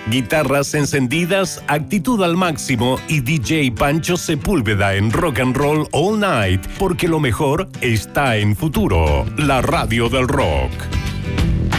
Guitarras encendidas, actitud al máximo y DJ Pancho Sepúlveda en Rock and Roll All Night, porque lo mejor está en Futuro, la radio del rock.